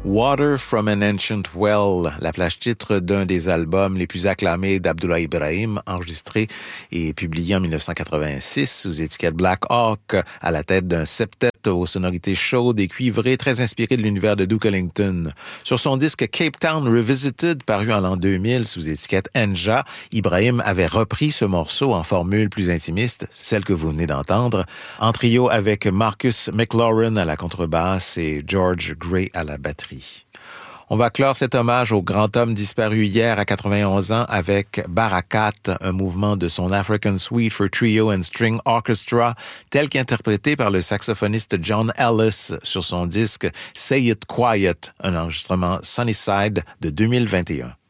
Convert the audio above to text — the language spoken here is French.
Water from an Ancient Well, la plage titre d'un des albums les plus acclamés d'Abdullah Ibrahim, enregistré et publié en 1986 sous étiquette Black Hawk, à la tête d'un septet aux sonorités chaudes et cuivrées, très inspiré de l'univers de Duke Ellington. Sur son disque Cape Town Revisited, paru en l'an 2000 sous étiquette Enja, Ibrahim avait repris ce morceau en formule plus intimiste, celle que vous venez d'entendre, en trio avec Marcus McLaurin à la contrebasse et George Gray à la batterie. On va clore cet hommage au grand homme disparu hier à 91 ans avec Barakat, un mouvement de son African Suite for Trio and String Orchestra, tel qu'interprété par le saxophoniste John Ellis sur son disque Say It Quiet, un enregistrement Sunnyside de 2021.